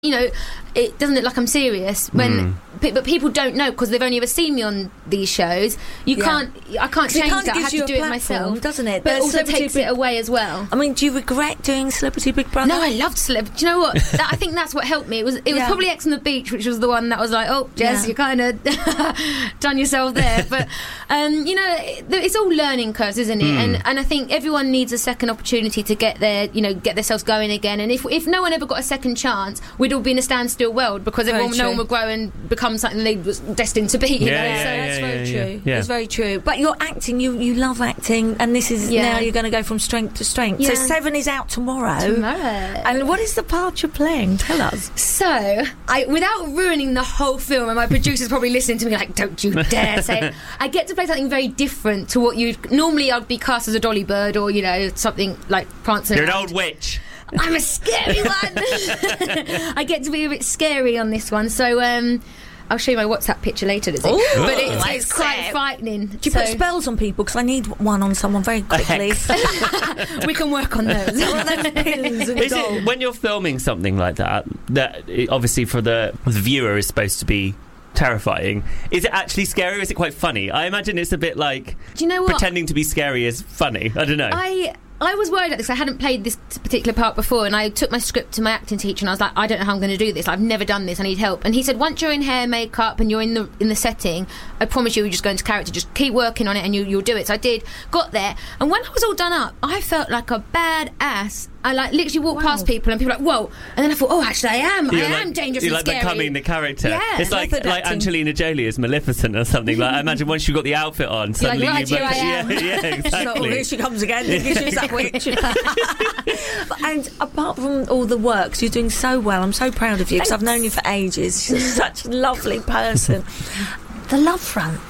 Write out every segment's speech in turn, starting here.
it doesn't look like I'm serious when but people don't know because they've only ever seen me on these shows. I can't change that. I have to do it myself, doesn't it? But it also takes it away as well. I mean, do you regret doing Celebrity Big Brother? No, I loved Celebrity. Do you know what? I think that's what helped me. It was probably Ex on the Beach, which was the one that was like, oh, Jess, you kind of done yourself there. But it's all learning curves, isn't it? And I think everyone needs a second opportunity to get themselves going again. And if no one ever got a second chance, we'd all be in a standstill world because no one would grow and become something they was destined to be. That's very true. It's very true. But you're acting. You love acting, and this is now you're going to go from strength to strength. So 7 is out tomorrow. And what is the part you're playing? Tell us. So, without ruining the whole film, and my producer's probably listening to me like, don't you dare say it, I get to play something very different to what normally I'd be cast as a dolly bird or something like prancing. You're an old witch. I'm a scary one. I get to be a bit scary on this one, so I'll show you my WhatsApp picture later, Lizzie. But it's quite frightening. Do you put spells on people? Because I need one on someone very quickly. We can work on those. Is it, when you're filming something like that obviously for the viewer is supposed to be terrifying, is it actually scary or is it quite funny? I imagine it's a bit like, do you know what? Pretending to be scary is funny. I don't know. I was worried about this. I hadn't played this particular part before, and I took my script to my acting teacher, and I was like, I don't know how I'm going to do this. I've never done this. I need help. And he said, once you're in hair, makeup, and you're in the setting, I promise you, just go into character. Just keep working on it, and you'll do it. So I did. Got there, and when I was all done up, I felt like a bad ass. I literally walked past people, and people were like, whoa. And then I thought, oh, actually, I am dangerous and scary. You're becoming the character. Yeah. It's like Angelina Jolie as Maleficent or something. Like, I imagine once you got the outfit on, suddenly I am. Yeah, exactly. Here she comes again. She's that witch. And apart from all the works, you're doing so well. I'm so proud of you because I've known you for ages. You're such a lovely person. The love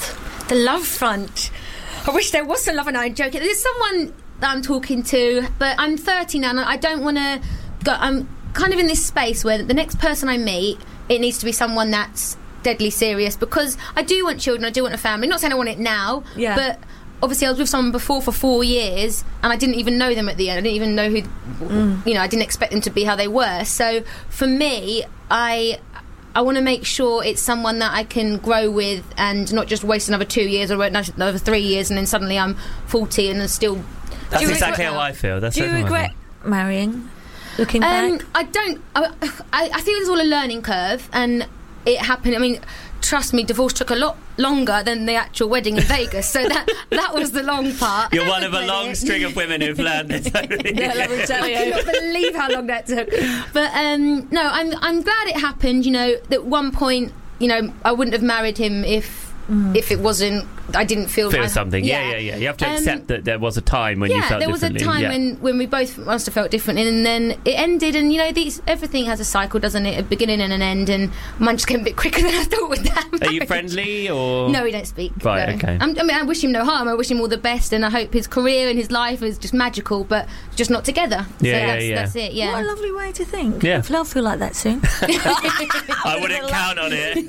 front. I wish there was some love, and I'm joking. There's someone that I'm talking to, but I'm 30 now, and I don't want to go. I'm kind of in this space where the next person I meet, it needs to be someone that's deadly serious, because I do want children, I do want a family. Not saying I want it now, but obviously I was with someone before for 4 years, and I didn't even know them at the end. I didn't even know who, I didn't expect them to be how they were. So for me, I want to make sure it's someone that I can grow with and not just waste another 2 years or another 3 years and then suddenly I'm 40 and still... That's exactly how I feel. Do you regret marrying, looking back? I don't. I feel it's all a learning curve, and it happened. I mean, trust me, divorce took a lot longer than the actual wedding in Vegas, so that was the long part. You're one of a long string of women who've learned this. I cannot believe how long that took. But no, I'm glad it happened. That at one point, I wouldn't have married him if it wasn't. I didn't feel something. Yeah. You have to accept that there was a time when you felt differently. There was a time when we both must have felt differently, and then it ended. And everything has a cycle, doesn't it? A beginning and an end. And mine just came a bit quicker than I thought with that. Are you friendly or? No, we don't speak. Right. No. Okay. I wish him no harm. I wish him all the best, and I hope his career and his life is just magical, but just not together. That's it. Yeah. What a lovely way to think. Yeah. I'll feel like that soon. I wouldn't count on it.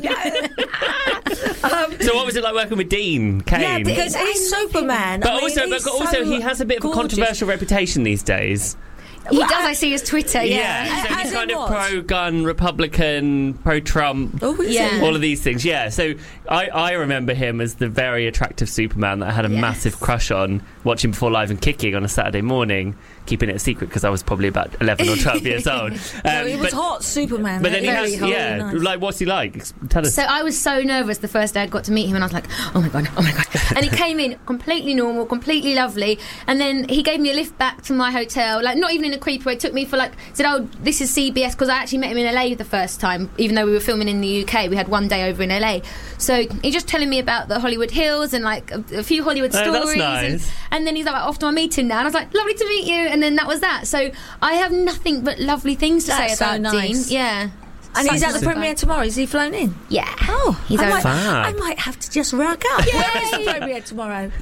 So what was it like working with Dean Cain? Yeah, because he's Superman. But also he has a bit of a controversial reputation these days. He does. I see his Twitter. Yeah. So he's kind of pro-gun, Republican, pro-Trump. All of these things. Yeah. So I remember him as the very attractive Superman that I had a massive crush on, watching Before Live and Kicking on a Saturday morning, keeping it a secret because I was probably about 11 or 12 years old. No, he was hot, Superman. But then nice. Like, what's he like? Tell us. So I was so nervous the first day I got to meet him, and I was like, oh my god. And he came in completely normal, completely lovely, and then he gave me a lift back to my hotel, like not even in a creepy way. Took me for said, oh, this is CBS, because I actually met him in LA the first time, even though we were filming in the UK. We had one day over in LA. So he's just telling me about the Hollywood Hills and a few Hollywood stories. That's nice. And then he's like, off to our meeting now. And I was like, lovely to meet you. And then that was that. So I have nothing but lovely things to say about nice. Dean. Yeah. And he's at the premiere tomorrow. Is he flown in? Yeah. Oh, he's I might have to just rock up. Where is the premiere tomorrow?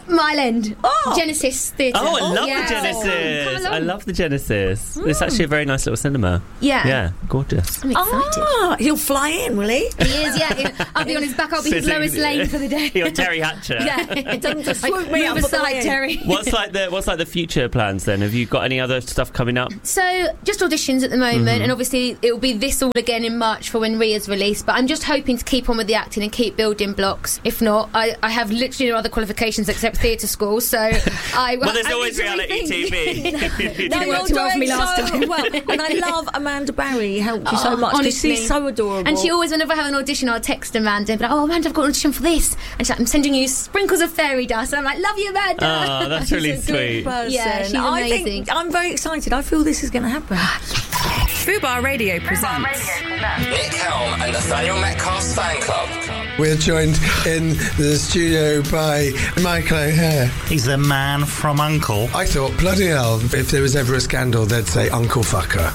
Mile End. Genesis Theatre. Oh, I love the Genesis. I love the Genesis. It's actually a very nice little cinema. Yeah, gorgeous. I'm excited. He'll fly in, will he? He is, yeah. I'll be on his back. I'll be his Lois Lane for the day. You're Terry Hatcher. Yeah, don't just swoop me up aside, Terry. What's like the future plans then? Have you got any other stuff coming up? So just auditions at the moment, and obviously it will be this all again in March for when Ria's released. But I'm just hoping to keep on with the acting and keep building blocks. If not, I have literally no other qualifications except theatre school. So well, there's always reality TV. No, you're doing me last time. Well, and I love Amanda Barry. Helped you so much. Honestly, she's so adorable. And she always, whenever I have an audition, I'll text Amanda and be like, "Oh, Amanda, I've got an audition for this," and she's like, "I'm sending you sprinkles of fairy dust." And I'm like, "Love you, Amanda." Oh, that's really sweet. Yeah, she's amazing. I'm very excited. I feel this is going to happen. Fubar Radio presents Nick Helm and Nathaniel Metcalf's fan club. We're joined in the studio by Michael O'Hare. He's the man from Uncle. I thought, bloody hell, if there was ever a scandal, they'd say Uncle Fucker.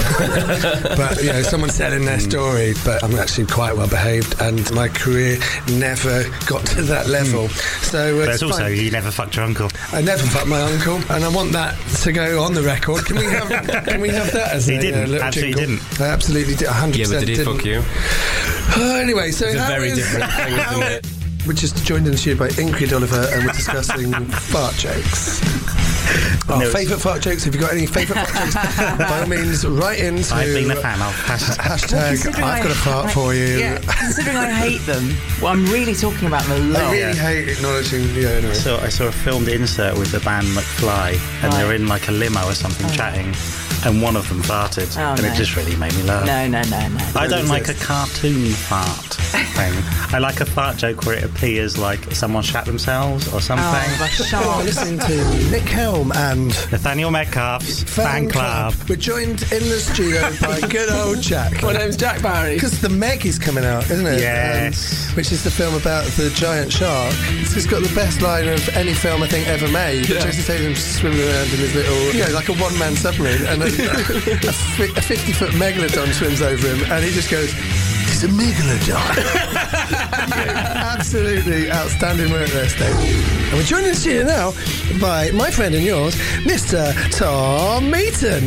But, someone said in their story, but I'm actually quite well behaved, and my career never got to that level. So there's also, you never fucked your uncle. I never fucked my uncle, and I want that to go on the record. Can we have that as he didn't. Actually, jingle? He didn't. I absolutely did. 100% Yeah, but did he didn't. fuck you? Anyway, so it's a very different thing, isn't it? We're just joined in the studio by Ingrid Oliver, and we're discussing fart jokes. Favourite fart jokes? Have you got any favourite fart jokes? By all means, write into... I've been a fan of hashtag I've got a fart for you. Yeah, considering I hate them, well, I'm really talking about them a lot. I really hate acknowledging... Yeah, anyway. So I saw a filmed insert with the band McFly, and they're in like a limo or something chatting, and one of them farted, it just really made me laugh. No. I don't like a cartoon fart thing. I like a fart joke where it appears like someone shat themselves or something. We're listening to Nick Helm and Nathaniel Metcalf's fan club. We're joined in the studio by good old Jack. My name's Jack Barry. Because The Meg is coming out, isn't it? Yes. Which is the film about the giant shark. It's got the best line of any film I think ever made. Yeah. Jason Statham swimming around in his little, like a one-man submarine, and a 50-foot megalodon swims over him, and he just goes, "It's a megalodon." Absolutely outstanding work there, Steve. And we're joined in the studio now by my friend and yours, Mr. Tom Meaton.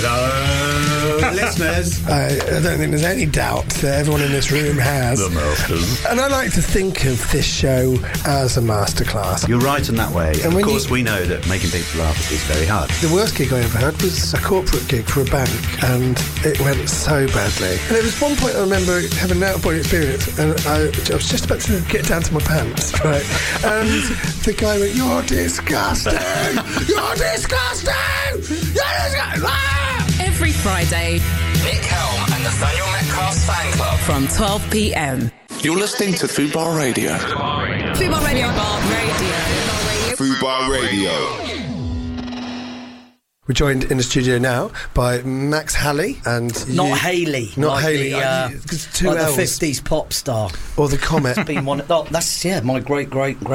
Hello, listeners. I don't think there's any doubt that everyone in this room has. The Masters. And I like to think of this show as a masterclass. You're right in that way. And of course, we know that making people laugh is very hard. The worst gig I ever had was a corporate gig for a bank, and it went so badly. And there was one point I remember having an out-of-body experience, and I was just about to get down to my pants, right? And the guy went, "You're disgusting! You're disgusting! You're disgusting!" every Friday. Nick Helm and Nathaniel Metcalf's fan club From 12 p.m. You're listening to Fubar Radio. Fubar Radio. Fubar Radio. We're joined in the studio now by Max Halley and not Haley, not like Haley, the 50s pop star or the Comet. Been one. That's my great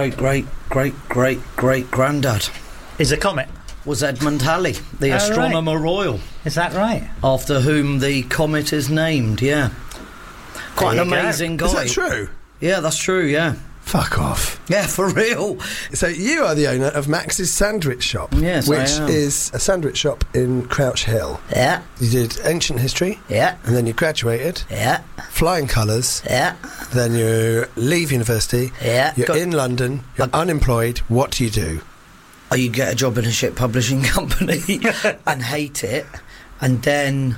granddad. Is a Comet. Was Edmund Halley, the astronomer royal. Is that right? After whom the comet is named. Yeah, quite an amazing guy. Is that true? Yeah, that's true. Yeah. Fuck off. Yeah, for real. So you are the owner of Max's Sandwich Shop. Yes, which I am. is a sandwich shop in Crouch Hill. Yeah. You did ancient history. Yeah. And then you graduated. Yeah. Flying colours. Yeah. Then you leave university. Yeah. You're in London. You're unemployed. What do you do? You get a job in a shit publishing company and hate it, and then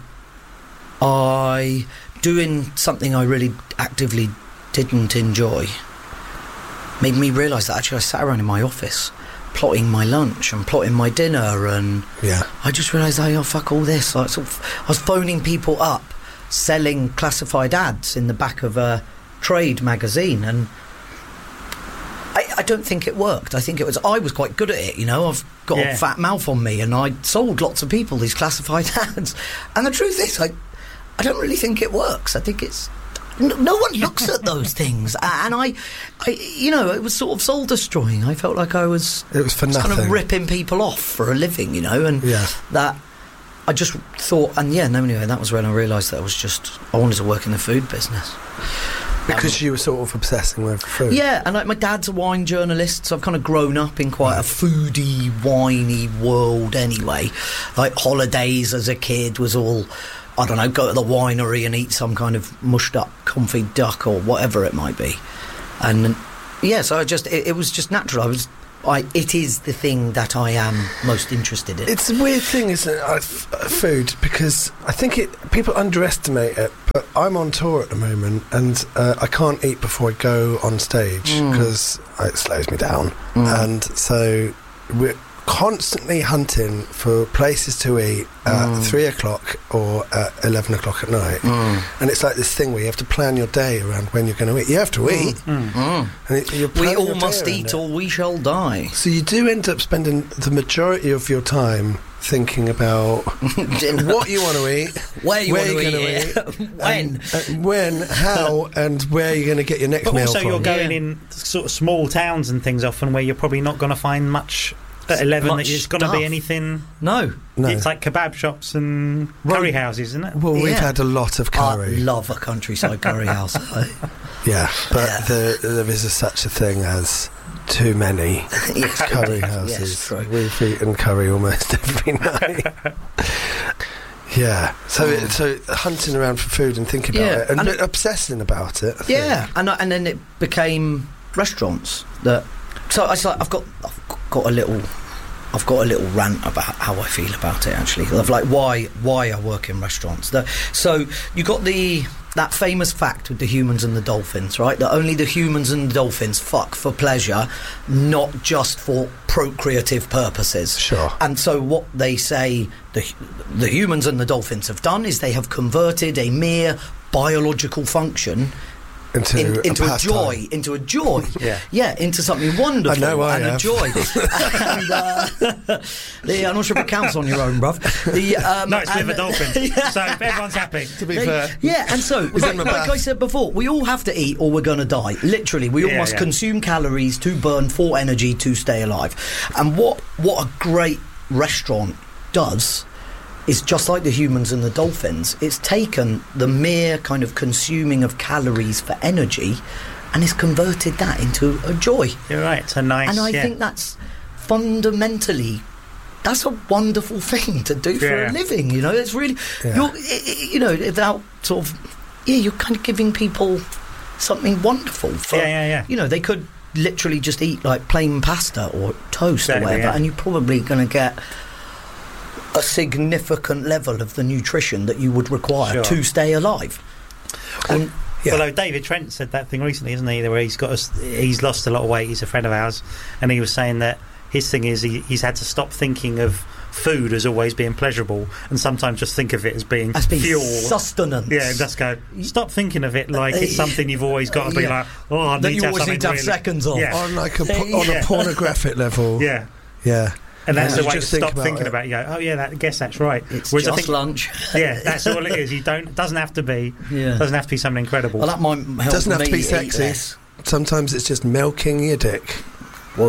doing something I really actively didn't enjoy made me realise that actually I sat around in my office plotting my lunch and plotting my dinner, and I just realised, fuck all this. I was phoning people up selling classified ads in the back of a trade magazine, and I don't think it worked. I was quite good at it, I've got a fat mouth on me, and I sold lots of people these classified ads. And the truth is, I don't really think it works. I think it's... No one looks at those things. And it was sort of soul-destroying. I felt like I was... It was for nothing. Kind of ripping people off for a living, and that... I just thought... And anyway, that was when I realised that I wanted to work in the food business. Because you were sort of obsessing with food. Yeah, and like my dad's a wine journalist, so I've kind of grown up in quite a foodie, winey world anyway. Like holidays as a kid was all, I don't know, go to the winery and eat some kind of mushed up confit duck or whatever it might be. And yeah, so it was just natural. It is the thing that I am most interested in. It's a weird thing, isn't it, food, because I think people underestimate it, but I'm on tour at the moment and I can't eat before I go on stage because it slows me down. And so we're constantly hunting for places to eat at 3 o'clock or at 11 o'clock at night. And it's like this thing where you have to plan your day around when you're going to eat. You have to eat. And we all must eat or we shall die. So you do end up spending the majority of your time thinking about what you want to eat, where you're going to eat, when, how, and where you're going to get your next meal from. Also, you're going in sort of small towns and things often where you're probably not going to find much at 11 that it's going to be anything. No. It's like kebab shops and curry houses, isn't it? Well, we've had a lot of curry. I love a countryside curry house. Yeah, but there is such a thing as too many curry houses. Yes, we've eaten curry almost every night. Yeah, so hunting around for food and thinking about it and obsessing about it. And then it became restaurants that. So I've got a little rant about how I feel about it, actually, of like why I work in restaurants. So you got that famous fact with the humans and the dolphins, right? That only the humans and the dolphins fuck for pleasure, not just for procreative purposes. Sure. And so what they say the humans and the dolphins have done is they have converted a mere biological function into a joy, into something wonderful. I know I and have. a joy. I'm not sure if it counts on your own, bruv. No, it's with a dolphin, so everyone's happy. To be fair, and so like I said before, we all have to eat or we're going to die. Literally, we all must consume calories to burn for energy to stay alive. And what a great restaurant does is just like the humans and the dolphins. It's taken the mere kind of consuming of calories for energy and it's converted that into a joy. You're right, it's a nice... And I think that's fundamentally... That's a wonderful thing to do for a living, you know. It's really... without sort of... Yeah, you're kind of giving people something wonderful. For, You know, they could literally just eat, like, plain pasta or toast or whatever, and you're probably going to get a significant level of the nutrition that you would require to stay alive. And although David Trent said that thing recently, isn't he, where he's lost a lot of weight. He's a friend of ours, and he was saying that his thing is he's had to stop thinking of food as always being pleasurable and sometimes just think of it as being fuel, sustenance. Yeah, just go stop thinking of it like it's something you've always got to be like, I that need you to have always need to have really seconds of. On like on a pornographic level. Yeah. And that's the way to stop thinking about it. You go, I guess that's right. It's just lunch. Yeah, that's all it is. Doesn't have to be. Doesn't have to be something incredible. Well, that might help. Doesn't have to be me sexy. Sometimes it's just milking your dick. Whoa.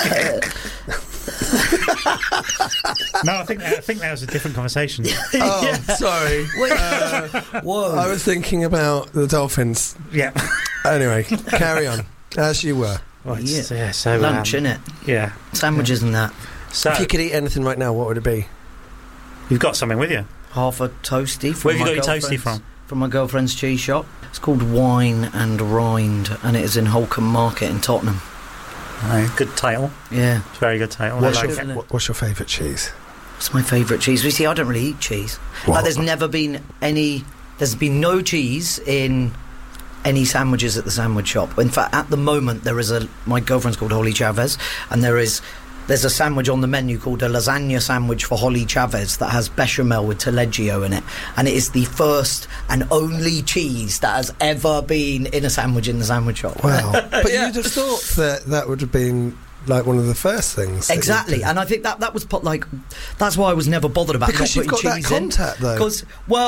No, I think that was a different conversation. Sorry. Whoa. I was thinking about the dolphins. Yeah. Anyway, carry on as you were. Right. So lunch, innit? Yeah. Sandwiches and that. So, if you could eat anything right now, what would it be? You've got something with you. Half a toastie. Where have you got your toastie from? From my girlfriend's cheese shop. It's called Wine and Rind, and it is in Holcombe Market in Tottenham. Good title. Yeah. It's a very good title. What's your favourite cheese? What's my favourite cheese? You see, I don't really eat cheese. Like, there's been no cheese in any sandwiches at the sandwich shop. In fact, at the moment, my girlfriend's called Holly Chavez, and there's a sandwich on the menu called a lasagna sandwich for Holly Chavez that has bechamel with taleggio in it, and it is the first and only cheese that has ever been in a sandwich in the sandwich shop. Wow. But you'd have thought that would have been like one of the first things. Exactly, and I think that was that's why I was never bothered about because not you've got putting that cheese contact in. though. Because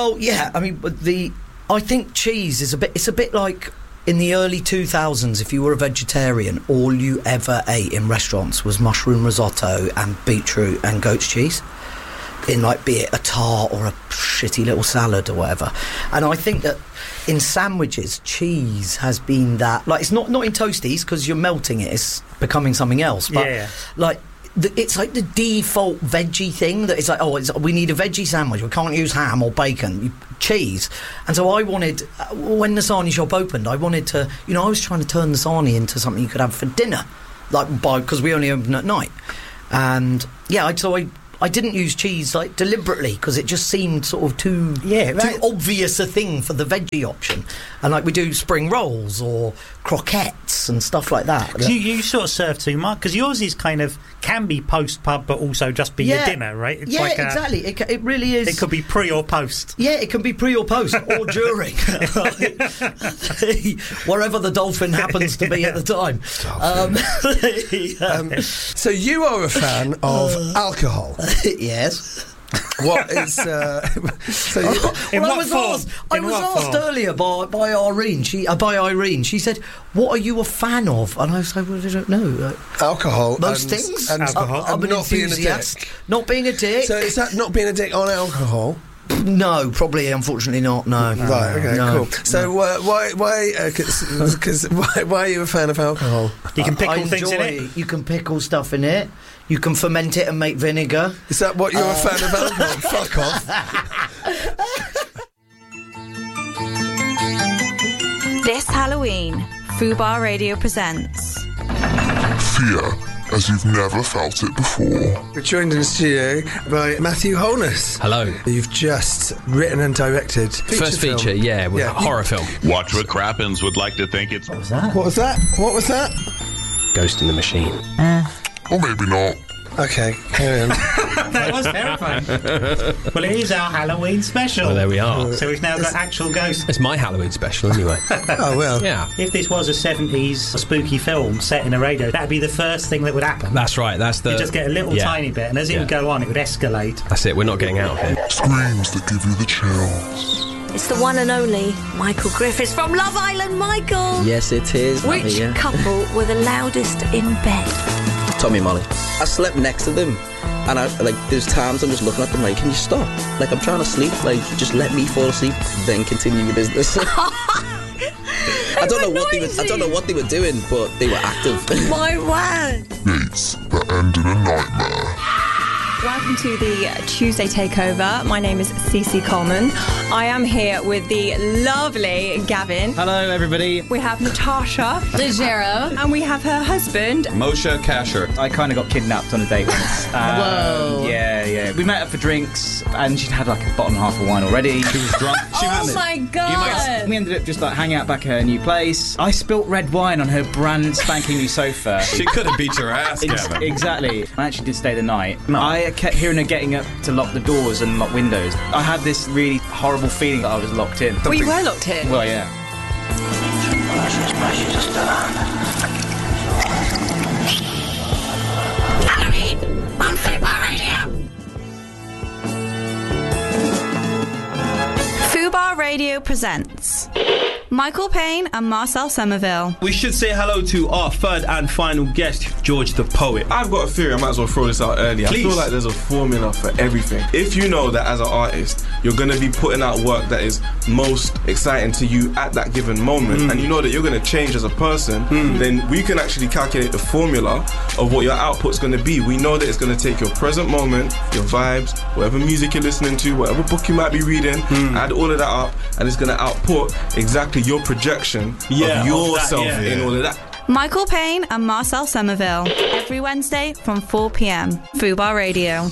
I think cheese is a bit like in the early 2000s. If you were a vegetarian, all you ever ate in restaurants was mushroom risotto and beetroot and goat's cheese. in, like, be it a tart or a shitty little salad or whatever. And I think that in sandwiches, cheese has been that, like, it's not in toasties because you're melting it, it's becoming something else, but like it's like the default veggie thing that it's like, we need a veggie sandwich, we can't use ham or bacon, cheese. And so I wanted, when the sarnie shop opened, I wanted to, I was trying to turn the sarnie into something you could have for dinner, like, because we only open at night. And I didn't use cheese, like, deliberately, because it just seemed sort of too obvious a thing for the veggie option. And, like, we do spring rolls or croquettes and stuff like that. You sort of serve too much, because yours is kind of, can be post-pub, but also just be your dinner, right? It's like exactly. It really is. It could be pre or post. Yeah, it can be pre or post, or during. Wherever the dolphin happens to be at the time. So you are a fan of alcohol? Yes. What is? I was asked earlier by Irene. She said, "What are you a fan of?" And I was like, "Well, I don't know." Alcohol. Most things. And alcohol. I'm an not enthusiast. Being a dick. Not being a dick. So is that not being a dick on alcohol? No, probably, unfortunately not. No. Right. Okay. Cool. So why are you a fan of alcohol? You can pickle things in it. You can pickle stuff in it. You can ferment it and make vinegar. Is that what you're a fan of alcohol? Fuck off. This Halloween, Fubar Radio presents Fear as you've never felt it before. We're joined in the studio by Matthew Holness. Hello. You've just written and directed first feature, a horror film. Watch What Crappens would like to think it's... What was that? Ghost in the Machine. Or maybe not. Okay, carry on. That was terrifying. Well, it is our Halloween special. Well, there we are. So we've now got actual ghosts. It's my Halloween special, anyway. Oh, well. Yeah. If this was a 70s spooky film set in a radio, that'd be the first thing that would happen. That's right. You just get a little tiny bit, and as it would go on, it would escalate. That's it. We're not getting out of here. Screams that give you the chills. It's the one and only Michael Griffiths from Love Island. Michael! Yes, it is. Which couple were the loudest in bed? Tommy and Molly. I slept next to them, and there's times I'm just looking at them like, can you stop? Like, I'm trying to sleep. Like, just let me fall asleep, then continue your business. I don't know what they were doing, but they were active. My word! Dates that end in a nightmare. Welcome to the Tuesday Takeover. My name is Cece Coleman. I am here with the lovely Gavin. Hello, everybody. We have Natasha. Legero. And we have her husband. Moshe Kasher. I kind of got kidnapped on a date once. Whoa. Yeah. We met up for drinks, and she'd had like a bottle and a half of wine already. She was drunk. Oh my God. We ended up just like hanging out back at her new place. I spilt red wine on her brand spanking new sofa. She could have beat your ass, Gavin. Exactly. I actually did stay the night. I kept hearing her getting up to lock the doors and lock windows. I had this really horrible feeling that I was locked in. Well, you were locked in? Well, yeah. Halloween on Fubar Radio. Fubar Radio presents Michael Payne and Marcel Somerville. We should say hello to our third and final guest, George the Poet. I've got a theory, I might as well throw this out early. Please. I feel like there's a formula for everything. If you know that as an artist, you're going to be putting out work that is most exciting to you at that given moment, and you know that you're going to change as a person, then we can actually calculate the formula of what your output's going to be. We know that it's going to take your present moment, your vibes, whatever music you're listening to, whatever book you might be reading, add all of that up, and it's going to output exactly your projection of yourself in all of that. Michael Payne and Marcel Somerville. Every Wednesday from 4 p.m. Fubar Radio.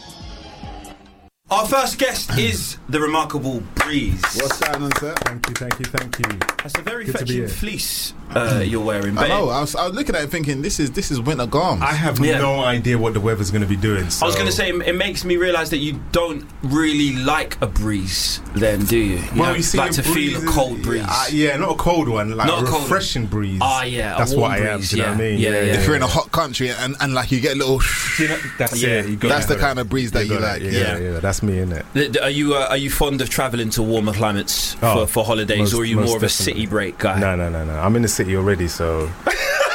Our first guest is the remarkable Breeze. What's going on, sir? Thank you. That's a very fetching fleece you're wearing. I know. I was looking at it thinking, this is winter garms. I have no idea what the weather's going to be doing. So. I was going to say, it makes me realise that you don't really like a breeze then, do you? You like to feel a cold breeze. Not a cold one, like not a refreshing breeze. That's what I am, do you know what I mean? If you're in a hot country and like you get a little... That's it. That's the kind of breeze that you like. Yeah, that's me, innit? Are you fond of travelling to warmer climates for holidays, or are you more of a city break guy? No. I'm in the city already, so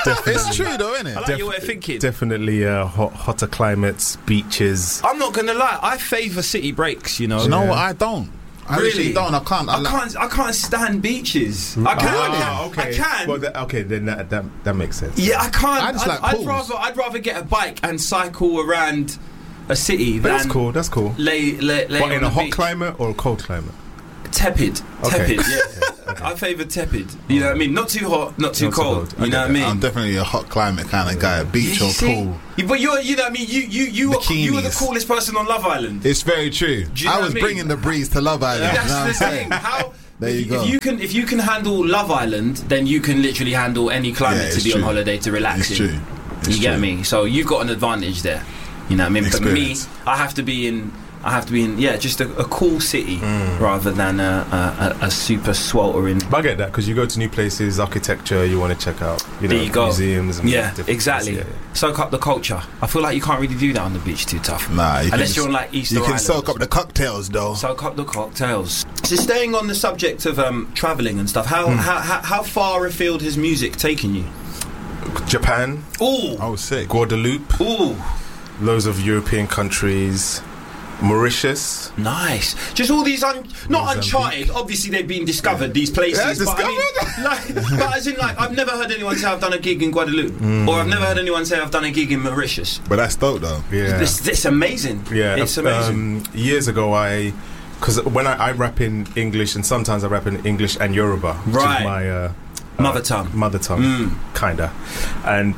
It's true though, isn't it? I like your way of thinking. Definitely hotter climates, beaches. I'm not gonna lie, I favour city breaks. You know. Do you know what? I don't. I really don't. I can't. I can't stand beaches. I can. Okay. I can. Well, then that makes sense. Yeah, I can't. I just like pools. I'd rather get a bike and cycle around a city. But than that's cool. Lay but on in a hot beach. climate or a cold climate? Tepid. Okay. Yeah. Okay. I favour tepid. You know what I mean? Not too hot, not too cold. You know what I mean? I'm definitely a hot climate kind of guy. Beach or pool. But you know what I mean? You were the coolest person on Love Island. It's very true. I was bringing the breeze to Love Island. That's the thing. How? There you go. If you can handle Love Island, then you can literally handle any climate to be on holiday to relax in. True. You get me? So you've got an advantage there. You know what I mean? Experience. But me, I have to be in just a cool city rather than a super sweltering. But I get that because you go to new places, architecture you want to check out, museums and exactly. Places, soak up the culture. I feel like you can't really do that on the beach too tough. Nah, unless you're on like Easter Island. You can soak up the cocktails though. Soak up the cocktails. So staying on the subject of travelling and stuff, how far afield has music taken you? Japan. Ooh. Oh, sick. Guadeloupe. Ooh. Loads of European countries. Mauritius. Nice. Just all these not uncharted. Obviously they've been discovered, these places. Yeah, but as in I've never heard anyone say I've done a gig in Guadeloupe. Or I've never heard anyone say I've done a gig in Mauritius. But that's dope though. Yeah. It's amazing. Yeah. It's amazing. Years ago because when I rap in English and sometimes I rap in English and Yoruba, which is my mother tongue, kinda. And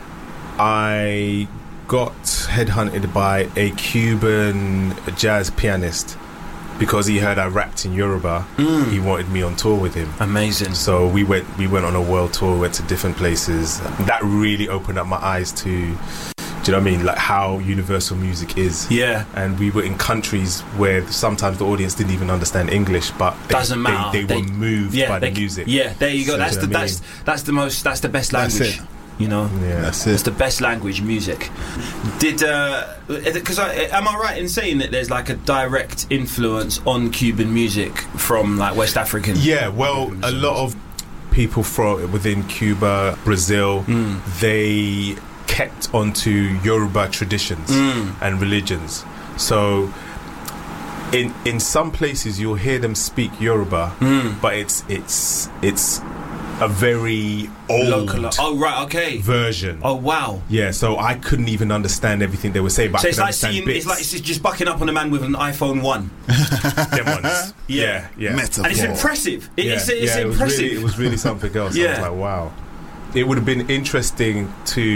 I got headhunted by a Cuban jazz pianist because he heard I rapped in Yoruba. He wanted me on tour with him. Amazing. So we went on a world tour, went to different places. That really opened up my eyes to, do you know what I mean, like how universal music is. Yeah. And we were in countries where sometimes the audience didn't even understand English, but they were moved by the music. Yeah, there you go. So that's the best language. You know, that's it. It's the best language, music. Because am I right in saying that there's like a direct influence on Cuban music from like West African? Yeah, well, a lot of people from within Cuba, Brazil, they kept onto Yoruba traditions and religions. So in some places you'll hear them speak Yoruba, but it's a very old version. Oh wow! Yeah, so I couldn't even understand everything they were saying. But so I could understand bits. It's just bucking up on a man with an iPhone 1. Them ones. Yeah. Metaphor. And it's impressive. It's impressive. It was really something else. Yeah. I was like, wow. It would have been interesting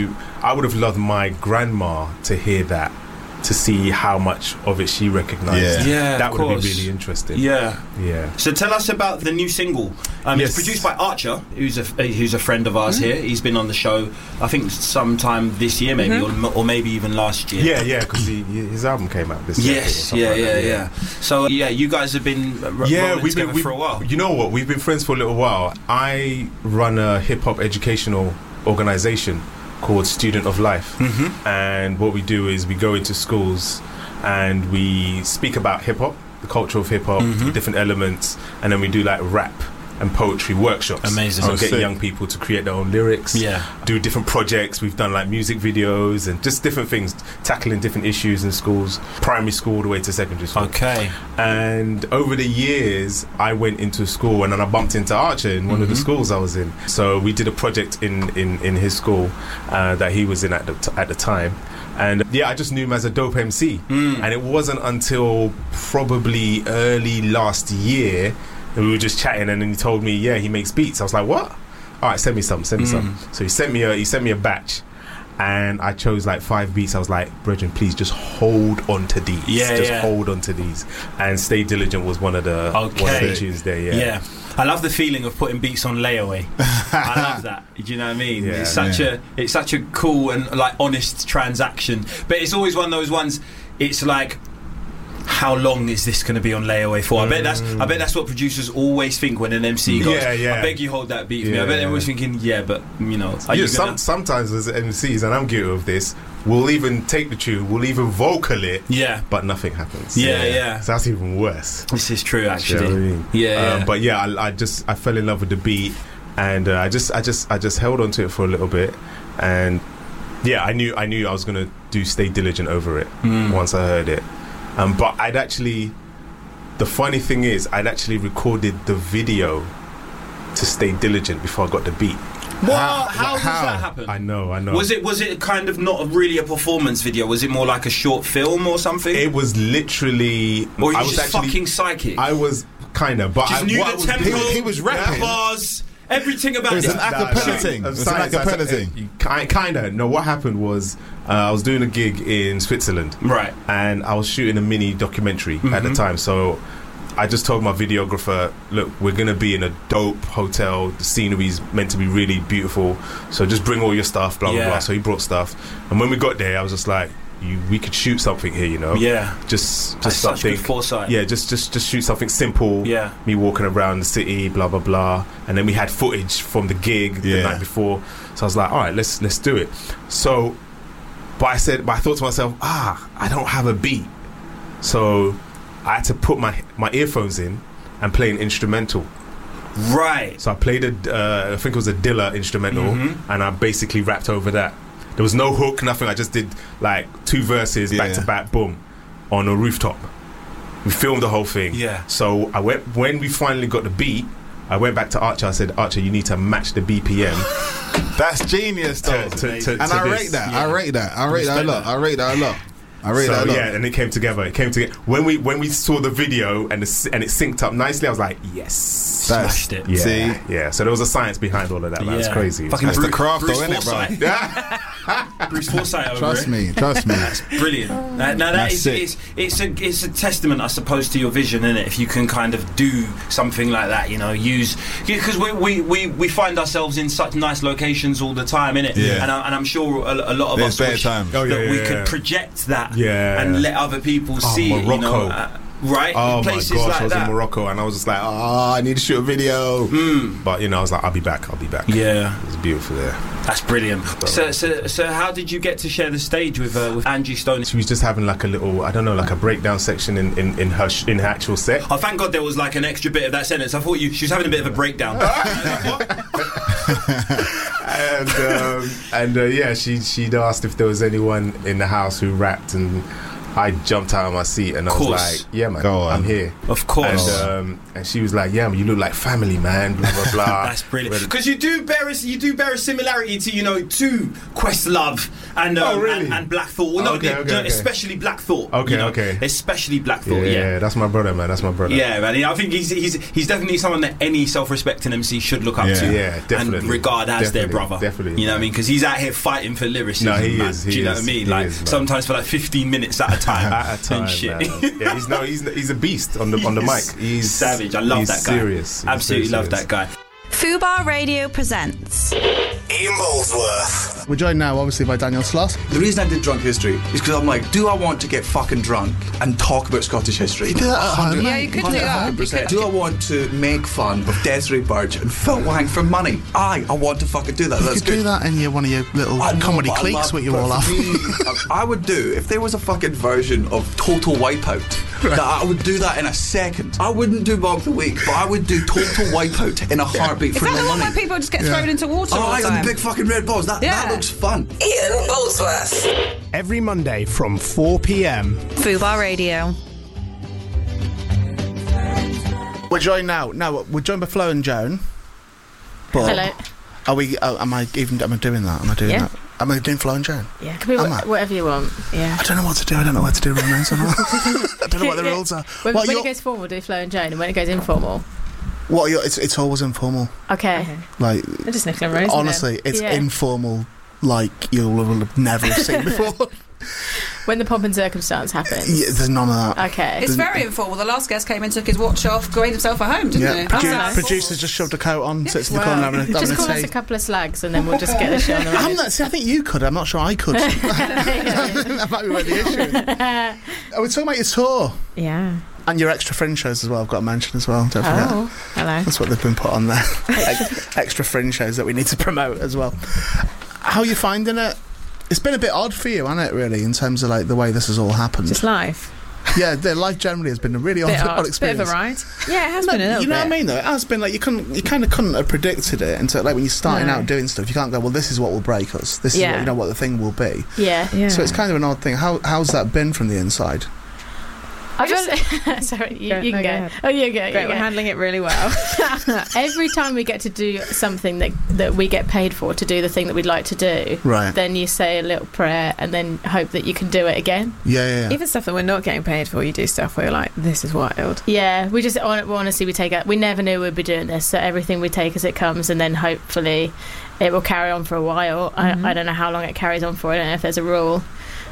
I would have loved my grandma to hear that, to see how much of it she recognised. Yeah, that would have been really interesting. Yeah. So tell us about the new single. It's produced by Archer, who's a friend of ours here. He's been on the show, I think, sometime this year, maybe, or maybe even last year. Yeah, because his album came out this year. Yes, yeah. So you guys have been rolling together for a while. You know what? We've been friends for a little while. I run a hip hop educational organisation called Student of Life, and what we do is we go into schools and we speak about hip hop, the culture of hip hop, different elements, and then we do like rap and poetry workshops. Amazing. So get young people to create their own lyrics, do different projects. We've done like music videos and just different things, tackling different issues in schools, primary school all the way to secondary school. Okay. And over the years I went into school and then I bumped into Archer in one of the schools I was in. So we did a project in his school that he was in at the time. And I just knew him as a dope MC. And it wasn't until probably early last year and we were just chatting, and then he told me, he makes beats. I was like, what? All right, send me some. So he sent me a batch, and I chose like 5 beats. I was like, brethren, please just hold on to these. Hold on to these. And Stay Diligent was one of the tunes there. Yeah. I love the feeling of putting beats on layaway. I love that. Do you know what I mean? Yeah, it's such a cool and like honest transaction. But it's always one of those ones. It's like, how long is this going to be on layaway for? I bet that's what producers always think when an MC goes, I beg you hold that beat for me. I bet they're always thinking, but you know, sometimes as MCs, and I'm guilty of this, we'll even take the tune, we'll even vocal it, but nothing happens. So that's even worse. This is true, actually. You know what I mean? But I fell in love with the beat. And I just held on to it for a little bit, and yeah, I knew I was gonna stay diligent over it once I heard it. But the funny thing is, I'd actually recorded the video to Stay Diligent before I got the beat. What? How does that happen? I know. Was it kind of not really a performance video? Was it more like a short film or something? It was literally. Or I was just fucking psychic. I was kind of, but just knew the tempo. He was rapping. Bars. Everything about it. It was an acapella thing. It was an acapella thing. Kind of. No, what happened was I was doing a gig in Switzerland. Right. And I was shooting a mini documentary at the time. So I just told my videographer, look, we're going to be in a dope hotel. The scenery's meant to be really beautiful. So just bring all your stuff, blah, blah, blah. So he brought stuff. And when we got there, I was just like, we could shoot something here, you know. Yeah. Just That's something. Such good foresight. Yeah, just shoot something simple. Yeah. Me walking around the city, blah blah blah, and then we had footage from the gig the night before. So I was like, all right, let's do it. So, but I thought to myself, I don't have a beat, so I had to put my earphones in and play an instrumental. Right. So I played I think it was a Dilla instrumental, and I basically rapped over that. There was no hook, nothing. I just did like 2 verses back to back, boom, on a rooftop. We filmed the whole thing. Yeah. So when we finally got the beat, I went back to Archer. I said, Archer, you need to match the BPM. That's genius, though. And I rate that. I rate that a lot. Yeah, and it came together. When we saw the video and it synced up nicely, I was like, yes, smashed it. Yeah, see, yeah. So there was a science behind all of that. Man. It's crazy. That's the craft, though, isn't it, bro? Bruce Forsyth over Trust me. That's brilliant. Now that it's a testament, I suppose, to your vision, isn't it? If you can kind of do something like that, you know, because we find ourselves in such nice locations all the time, innit? Yeah. And I'm sure a lot of us wish that we could project that. Yeah. And let other people see Morocco. it, you know, right? Oh places my gosh, like I was that. in Morocco and I was just like, I need to shoot a video. But you know, I was like, I'll be back. Yeah, it was beautiful there. That's brilliant. So how did you get to share the stage with Angie Stone? She was just having like a little, I don't know, like a breakdown section in her actual set. Oh, thank God there was like an extra bit of that sentence. I thought she was having a bit of a breakdown. Yeah, she'd asked if there was anyone in the house who rapped, and I jumped out of my seat and I was like, yeah, man, I'm here. Of course. And she was like, yeah, man, you look like family, man, blah, blah, blah. That's brilliant. Because you do bear a similarity to, you know, to Questlove and and Black Thought. Well, okay. Especially Black Thought. Okay. Especially Black Thought, yeah. That's my brother, man. That's my brother. Yeah, man. I think he's definitely someone that any self-respecting MC should look up to. Yeah, definitely. And regard as their brother. Definitely. You know what I mean? Because he's out here fighting for lyricism, no, he man. is. Do you know what I mean? Like, sometimes for like 15 minutes at a time. And shit. Yeah, he's a beast on the mic. He's savage. I love that guy. Serious. Absolutely love that guy. Fubar Radio presents Ian Molesworth. We're joined now, obviously, by Daniel Sloss. The reason I did Drunk History is because I'm like, do I want to get fucking drunk and talk about Scottish history? You do that at home, yeah, you could do that. 100%. Do I want to make fun of Desiree Burge and Phil Wang for money? I want to fucking do that. You could do that in one of your little comedy cliques with you all off. I would do, if there was a fucking version of Total Wipeout, that I would do that in a second. I wouldn't do Bob the Week, but I would do Total Wipeout in a heartbeat for no money. Is that the one where people just get thrown into water all the time? The big fucking red balls. That looks fun. Ian Molesworth. Every Monday from 4 p.m. Fubar Radio. We're joined now. No, we're joined by Flo and Joan. But hello. Are we? Am I doing that? Am I doing that? Am I doing Flo and Joan? Yeah, it can be whatever you want. Yeah. I don't know what to do. I don't know what to do with names. I don't know what the rules are. When it goes formal, do Flo and Joan, and when it goes informal. It's always informal. Okay. Like, I'm just nicking around. Honestly, it's informal, like you'll have never have seen before. When the pomp and circumstance happens. Yeah, there's none of that. Okay. It's very informal. The last guest came in, took his watch off, made himself at home, didn't he? Producers just shoved a coat on, sits in the corner having a tea. Just call us a couple of slags and then we'll just get the show on the road. I think you could. I'm not sure I could. That might be where the issue is. We're talking about your tour. Yeah. And your extra fringe shows as well, I've got to mention as well, don't forget. Oh, hello. That's what they've been put on there. Extra fringe shows that we need to promote as well. How are you finding it? It's been a bit odd for you, hasn't it, really, in terms of like the way this has all happened? Just life. Yeah, their life generally has been a really odd experience. Bit of a ride. Yeah, it has been a little bit. You know what I mean, though? It has been like you kind of couldn't have predicted it until like when you're starting out doing stuff. You can't go, well, this is what will break us. This is what the thing will be. Yeah. So it's kind of an odd thing. How's that been from the inside? Sorry, you can go. Ahead. Oh, you go. Great, we're handling it really well. Every time we get to do something that we get paid for to do the thing that we'd like to do, right, then you say a little prayer and then hope that you can do it again. Yeah. Even stuff that we're not getting paid for, you do stuff where you're like, this is wild. Yeah, we just honestly we never knew we'd be doing this, so everything we take as it comes, and then hopefully it will carry on for a while. I don't know how long it carries on for. I don't know if there's a rule.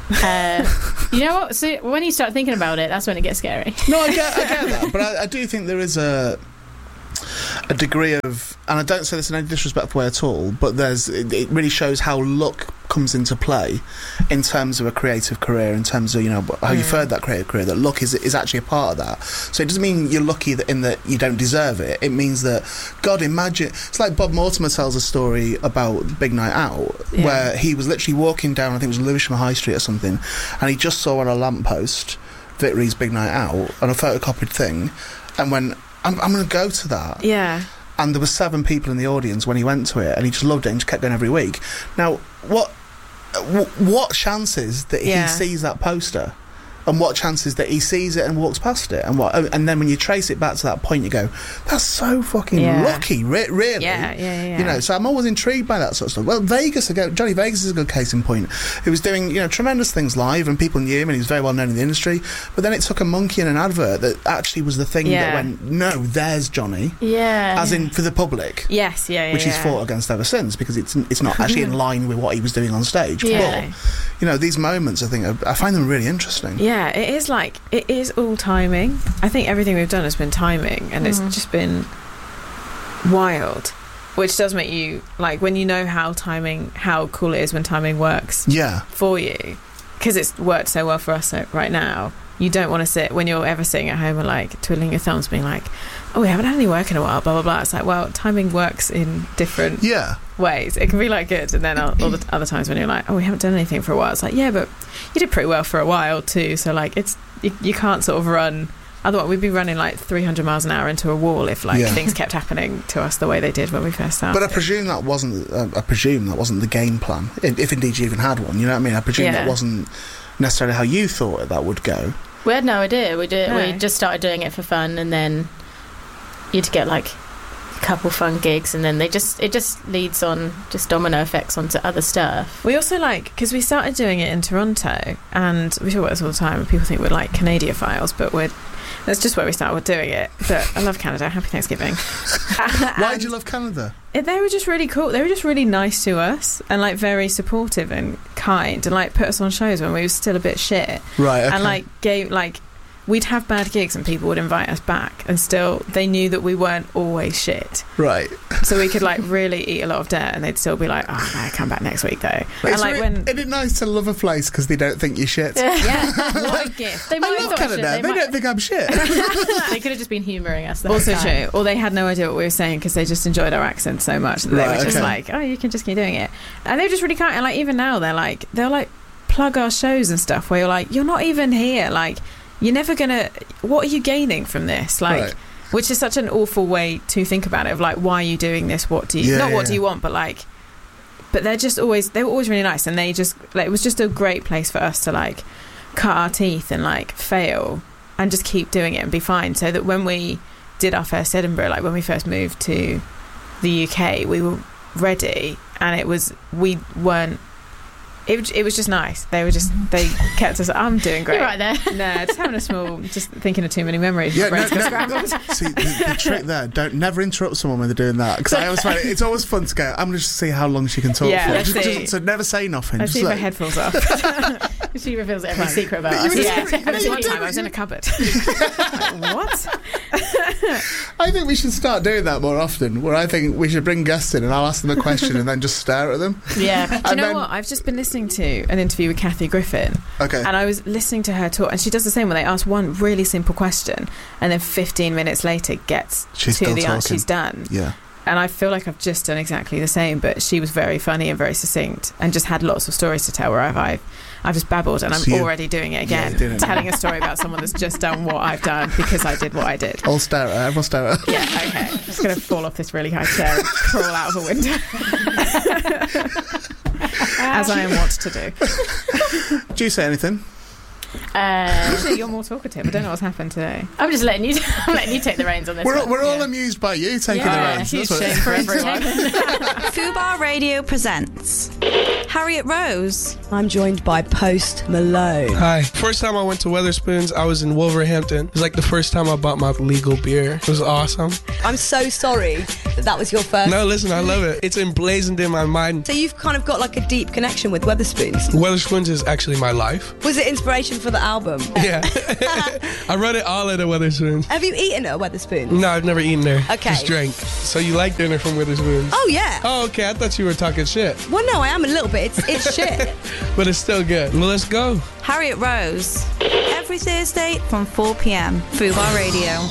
You know what? So when you start thinking about it, that's when it gets scary. No, I get that, but I do think there is a degree of, and I don't say this in any disrespectful way at all, but it really shows how luck comes into play in terms of a creative career, in terms of how you further that creative career. That luck is actually a part of that. So it doesn't mean you're lucky in that you don't deserve it. It means that, God, imagine, it's like Bob Mortimer tells a story about Big Night Out, where he was literally walking down, I think it was Lewisham High Street or something, and he just saw on a lamppost Vic Reed's Big Night Out on a photocopied thing, and went, I'm going to go to that. Yeah. And there were 7 people in the audience when he went to it, and he just loved it and just kept going every week. Now, what chances that he sees that poster, and what chances that he sees it and walks past it, and then when you trace it back to that point, you go, that's so fucking lucky, really. Yeah. So I'm always intrigued by that sort of stuff. Well, Johnny Vegas is a good case in point. He was doing tremendous things live, and people knew him, and he was very well known in the industry. But then it took a monkey in an advert that actually was the thing that went, no, there's Johnny. Yeah. As in for the public. Yes. Which he's fought against ever since, because it's not actually in line with what he was doing on stage. Yeah. But these moments, I think I find them really interesting. Yeah, it is all timing. I think everything we've done has been timing, and it's just been wild, which does make you, like, when you know how cool it is when timing works for you, because it's worked so well for us right now. You don't want to sit, when you're ever sitting at home and like twiddling your thumbs being like, oh, we haven't had any work in a while, blah blah blah. It's like, well, timing works in different ways. It can be like good, and then all the other times when you're like, oh, we haven't done anything for a while, it's like, yeah, but you did pretty well for a while too, so like it's you can't sort of run, otherwise we'd be running like 300 miles an hour into a wall if things kept happening to us the way they did when we first started. But I presume that wasn't the game plan, if indeed you even had one, you know what I mean? I presume that wasn't necessarily how you thought that would go. We had no idea. We just started doing it for fun, and then you'd get like a couple fun gigs, and then it just leads on, just domino effects onto other stuff. We also because we started doing it in Toronto, and we talk about this all the time, and people think we're like Canadiophiles, but that's just where we started doing it. But I love Canada. Happy Thanksgiving. Why did you love Canada? They were just really cool. They were just really nice to us, and like very supportive and kind, and like put us on shows when we were still a bit shit. Right. Okay. And like we'd have bad gigs and people would invite us back, and still they knew that we weren't always shit. Right. So we could like really eat a lot of dirt, and they'd still be like, oh no, come back next week though. And like isn't it nice to love a place because they don't think you're shit? Yeah. What a gift. They I love Canada. They don't think I'm shit. They could have just been humouring us the whole also time. True. Or they had no idea what we were saying because they just enjoyed our accent so much that they were just like, oh, you can just keep doing it. And they were just really kind. And like even now they'll plug our shows and stuff where you're like, you're not even here, like you're never gonna, what are you gaining from this, like which is such an awful way to think about it, of like, why are you doing this, what do you what do you want, but like, but they were always really nice, and they just like, it was just a great place for us to like cut our teeth and like fail and just keep doing it and be fine, so that when we did our first Edinburgh, like when we first moved to the UK, we were ready, and it was just nice. They kept us. I'm doing great. You're right there. No, just having just thinking of too many memories. Yeah, see, the trick there, never interrupt someone when they're doing that, because I always find it's always fun to go, I'm going to just see how long she can talk for. So never say nothing. Let's see if her head falls off. She reveals every secret about us. One time I was in a cupboard. What? I think we should start doing that more often, where I think we should bring guests in and I'll ask them a question and then just stare at them. Yeah. Do you know what? I've just been listening to an interview with Kathy Griffin. Okay. And I was listening to her talk, and she does the same, where they ask one really simple question, and then 15 minutes later gets she's to the talking. answer she's done. Yeah. And I feel like I've just done exactly the same, but she was very funny and very succinct and just had lots of stories to tell, where I've just babbled and I'm already doing it again, telling a story about someone that's just done what I've done because I did what I did. I'll stare at her. Everyone stare at her. Yeah, okay. I'm just going to fall off this really high chair and crawl out of a window. As I am wont to do. Do you say anything? Usually you're more talkative. I don't know what's happened today. I'm just letting you. I'm letting you take the reins on this. We're all amused by you taking the reins. Huge shame for everyone. Fubar Radio presents Harriet Rose. I'm joined by Post Malone. Hi. First time I went to Wetherspoons, I was in Wolverhampton. It was like the first time I bought my legal beer. It was awesome. I'm so sorry that was your first. No, listen, I love it. It's emblazoned in my mind. So you've kind of got like a deep connection with Wetherspoons. Wetherspoons is actually my life. Was it inspiration for the album? Yeah. I wrote it all at a Wetherspoons. Have you eaten at a Wetherspoons? No, I've never eaten there. Okay. Just drank. So you like dinner from Wetherspoons? Oh, yeah. Oh, okay. I thought you were talking shit. Well, no, I am a little bit. It's shit. But it's still good. Well, let's go. Harriet Rose. Every Thursday from 4 p.m. Fubar Radio.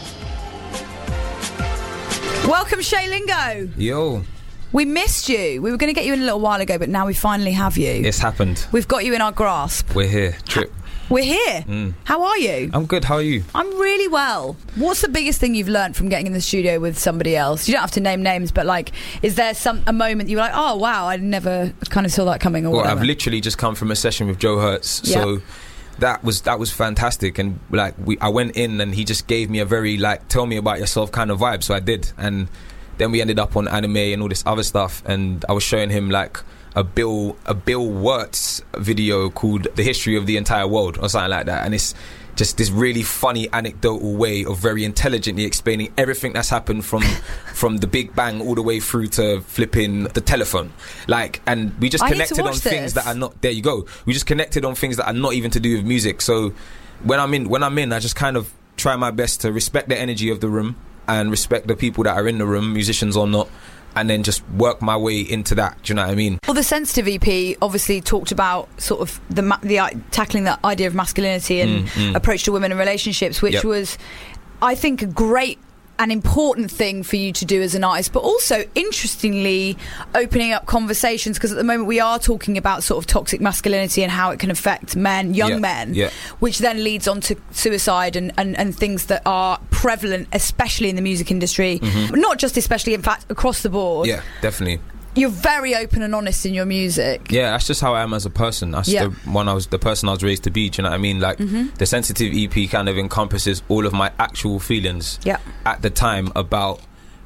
Welcome, Shay Lingo. Yo. We missed you. We were going to get you in a little while ago, but now we finally have you. It's happened. We've got you in our grasp. We're here. Trip. We're here. How are you? I'm good. How are you? I'm really well. What's the biggest thing you've learnt from getting in the studio with somebody else? You don't have to name names, but like, is there a moment you were like, oh wow, I never kind of saw that coming, or well, whatever? I've literally just come from a session with Joe Hertz, so that was fantastic. And like, I went in and he just gave me a very like, tell me about yourself kind of vibe. So I did, and then we ended up on anime and all this other stuff, and I was showing him like a Bill Wirtz video called The History of the Entire World or something like that, and it's just this really funny anecdotal way of very intelligently explaining everything that's happened from the Big Bang all the way through to flipping the telephone, like, and we just connected on things that are not, there you go, we just connected on things that are not even to do with music. So when I'm in I just kind of try my best to respect the energy of the room and respect the people that are in the room, musicians or not, and then just work my way into that. Do you know what I mean? Well, the Sensitive EP obviously talked about sort of the tackling the idea of masculinity and approach to women and relationships, which was, I think, a great and important thing for you to do as an artist, but also interestingly opening up conversations, because at the moment we are talking about sort of toxic masculinity and how it can affect men, young men, which then leads on to suicide and things that are prevalent, especially in the music industry, not just especially, in fact, across the board. Yeah, definitely. You're very open and honest in your music. Yeah, that's just how I am as a person. That's the person I was raised to be. Do you know what I mean? Like, the Sensitive EP kind of encompasses all of my actual feelings at the time about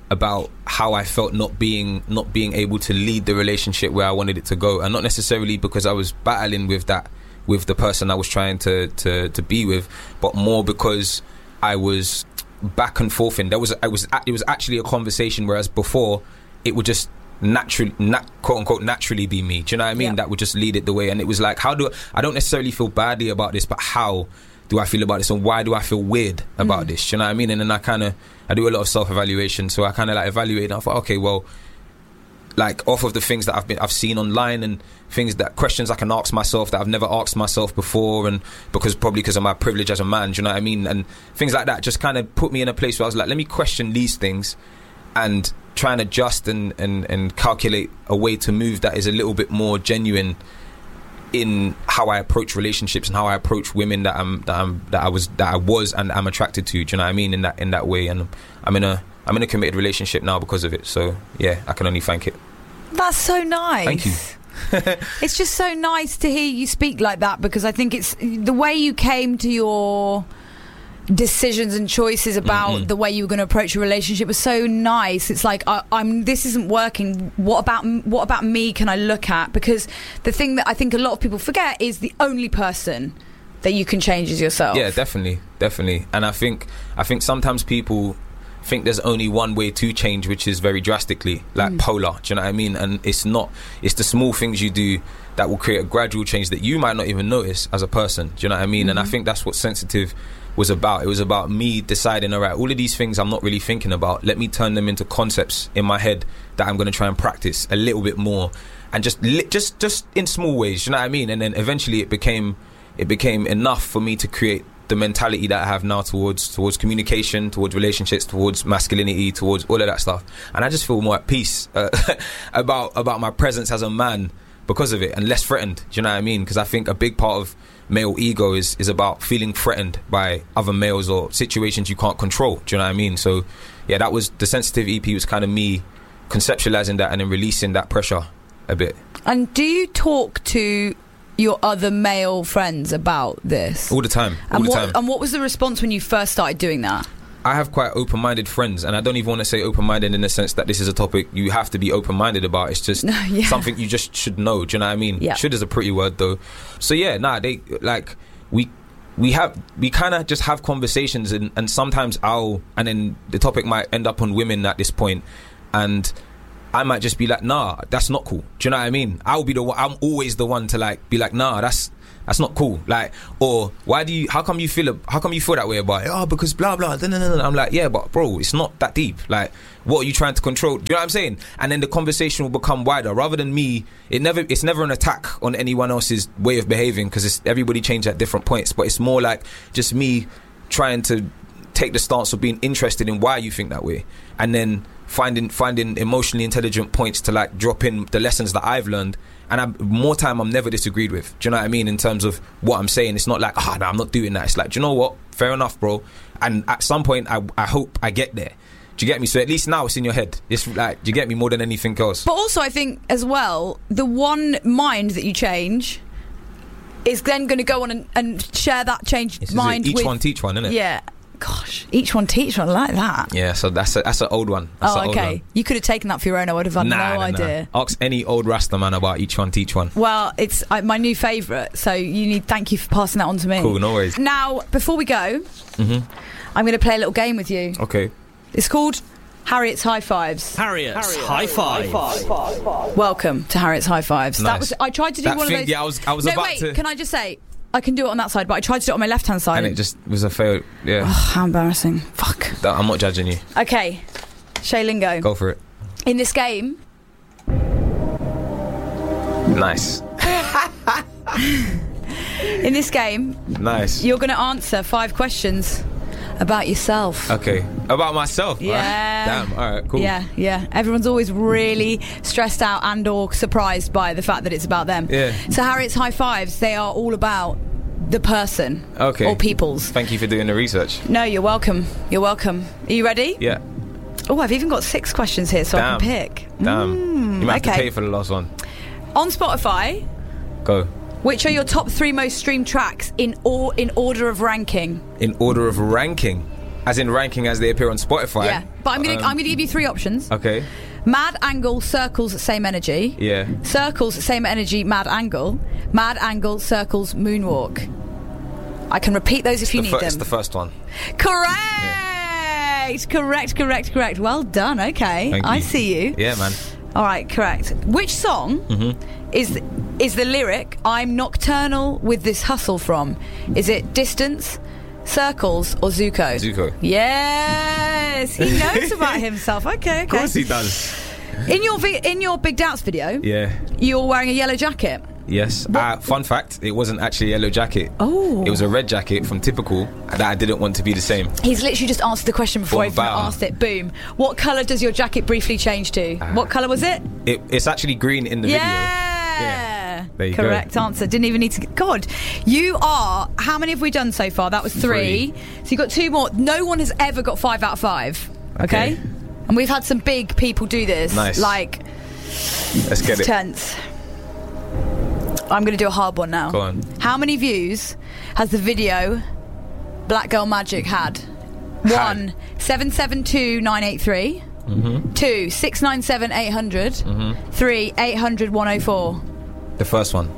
how I felt not being able to lead the relationship where I wanted it to go, and not necessarily because I was battling with that with the person I was trying to be with, but more because I was back and forth in. It was actually a conversation, whereas before it would just quote unquote naturally be me. Do you know what I mean? That would just lead it the way, and it was like, I don't necessarily feel badly about this, but how do I feel about this, and why do I feel weird about this? Do you know what I mean? And then I do a lot of self-evaluation, so I kind of like evaluate, and I thought, okay, well, like, off of the things that I've seen online and questions I can ask myself that I've never asked myself before, and because of my privilege as a man, do you know what I mean? And things like that just kind of put me in a place where I was like, let me question these things and try and adjust and calculate a way to move that is a little bit more genuine in how I approach relationships and how I approach women that I was and I'm attracted to. Do you know what I mean? In that way, and I'm in a committed relationship now because of it. So yeah, I can only thank it. That's so nice. Thank you. It's just so nice to hear you speak like that, because I think it's the way you came to your decisions and choices about the way you were going to approach a relationship was so nice. It's like, this isn't working. What about me can I look at? Because the thing that I think a lot of people forget is the only person that you can change is yourself. Yeah, definitely. And I think sometimes people think there's only one way to change, which is very drastically, like polar. Do you know what I mean? And it's not. It's the small things you do that will create a gradual change that you might not even notice as a person. Do you know what I mean? And I think that's what Sensitive was about. It was about me deciding, all right, all of these things I'm not really thinking about, let me turn them into concepts in my head that I'm going to try and practice a little bit more, and just in small ways. Do you know what I mean? And then eventually it became enough for me to create the mentality that I have now towards communication, towards relationships, towards masculinity, towards all of that stuff. And I just feel more at peace about my presence as a man because of it, and less threatened. Do you know what I mean? Because I think a big part of male ego is about feeling threatened by other males or situations you can't control. Do you know what I mean? So yeah, that was the Sensitive EP, was kind of me conceptualizing that and then releasing that pressure a bit. And do you talk to your other male friends about this? All the time. And what was the response when you first started doing that? I have quite open-minded friends, and I don't even want to say open-minded in the sense that this is a topic you have to be open-minded about. It's just something you just should know. Do you know what I mean? Yeah. Should is a pretty word though. So yeah, they like we kind of just have conversations, and sometimes and then the topic might end up on women at this point, and I might just be like, nah, that's not cool. Do you know what I mean? I'm always the one to like be like, nah, that's not cool. Like, or how come you feel that way about it? Oh, because blah blah. I'm like, yeah, but bro, it's not that deep. Like, what are you trying to control? Do you know what I'm saying? And then the conversation will become wider rather than me. It's never an attack on anyone else's way of behaving, because everybody changes at different points. But it's more like just me trying to take the stance of being interested in why you think that way, and then finding emotionally intelligent points to like drop in the lessons that I've learned. And I'm never disagreed with. Do you know what I mean? In terms of what I'm saying, it's not like, no, I'm not doing that. It's like, do you know what? Fair enough, bro. And at some point, I hope I get there. Do you get me? So at least now it's in your head. It's like, do you get me, more than anything else? But also, I think as well, the one mind that you change is then going to go on and share that changed mind with... Each one teach one, isn't it? Yeah. Gosh, each one teach one. I like that. Yeah, so that's an old one. Okay. You could have taken that for your own. I would have had no idea. Ask any old Rasta man about each one teach one. Well, it's my new favourite, so thank you for passing that on to me. Cool, no worries. Now, before we go, I'm going to play a little game with you. Okay. It's called Harriet's High Fives. Harriet's High Five. Welcome to Harriet's High Fives. Nice. I tried to do one of those. Yeah, I was about to. Can I just say, I can do it on that side, but I tried to do it on my left-hand side. And it just was a fail. Yeah. Oh, how embarrassing. Fuck. I'm not judging you. Okay. Shay Lingo. Go for it. In this game... Nice. In this game... Nice. You're going to answer 5 questions about yourself. Okay. About myself? Yeah. Damn. All right, cool. Yeah. Everyone's always really stressed out and or surprised by the fact that it's about them. Yeah. So Harriet's High Fives, they are all about the person. Okay. Or peoples. Thank you for doing the research. No, you're welcome. You're welcome. Are you ready? Yeah. Oh, I've even got 6 questions here, so I can pick. Damn. You might have to pay for the last one. On Spotify... Go. Which are your top 3 most streamed tracks in order of ranking? In order of ranking? As in ranking as they appear on Spotify? Yeah, but I'm gonna give you 3 options. Okay. Mad Angle, Circles, Same Energy. Yeah. Circles, Same Energy, Mad Angle. Mad Angle, Circles, Moonwalk. I can repeat those if you need them. It's the first one. Correct! Yeah. Correct. Well done, okay. Thank you. I see you. Yeah, man. All right, correct. Which song is the lyric "I'm nocturnal with this hustle" from? Is it Distance, Circles, or Zuko? Zuko. Yes, he knows about himself. Okay. Of course he does. In your Big Doubts video, you're wearing a yellow jacket. Yes. Fun fact, it wasn't actually a yellow jacket. Oh. It was a red jacket from Typical that I didn't want to be the same. He's literally just answered the question before I even asked it. Boom. What colour does your jacket briefly change to? What colour was it? It's actually green in the video. Yeah. There you Correct go. answer. Didn't even need to... God, you are... How many have we done so far? That was 3. So you got 2 more. No one has ever got 5 out of 5. Okay? And we've had some big people do this. Nice. Like... Let's get it. Tense. I'm going to do a hard one now. Go on. How many views has the video Black Girl Magic had? 1, 772,983. 2, 697,800. 3, 800, 104. The first one.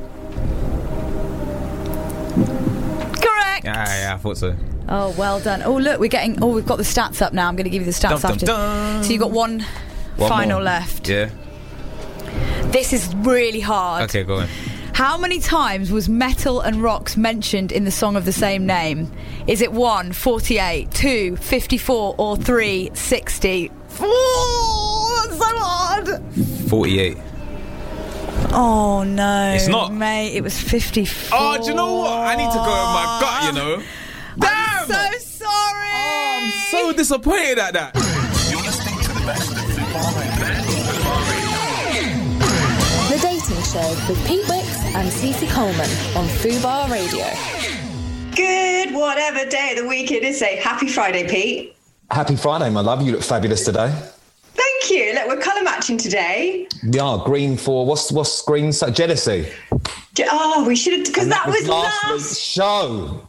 Correct. Yeah, I thought so. Oh, well done. Oh, look, we've got the stats up now. I'm going to give you the stats after. So you've got one final more left. Yeah. This is really hard. Okay, go on. How many times was Metal and Rocks mentioned in the song of the same name? Is it 1, 48, 2, 54, or 3, 60? Oh, that's so hard. 48. Oh, no. It's not. Mate, it was 54. Oh, do you know what? I need to go with my gut, you know. Damn! ever. so sorry. Oh, I'm so disappointed at that. You're listening to the best of Fubar Radio. The Dating Show with Pete Wicks and Cece Coleman on Fubar Radio. Good whatever day of the week it is. Say happy Friday, Pete. Happy Friday, my love. You look fabulous today. Thank you. Look, we're colour matching today. Yeah, green for what's green? So jealousy. Oh, we should have, because that was last week's show.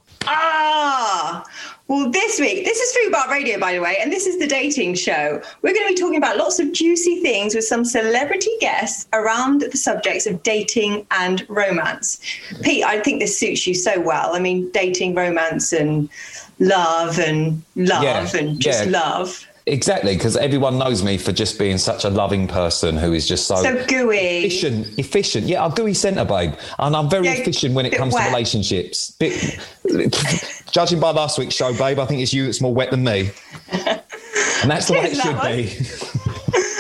Well, this week, this is Fubar Radio, by the way, and this is the dating show. We're going to be talking about lots of juicy things with some celebrity guests around the subjects of dating and romance. Pete, I think this suits you so well. I mean, dating, romance, and love and love. Exactly, because everyone knows me for just being such a loving person who is just so gooey, efficient. Yeah, I'm gooey centre, babe, and I'm very efficient when it comes to relationships. Judging by last week's show, babe, I think it's you that's more wet than me, and that's the way it should be.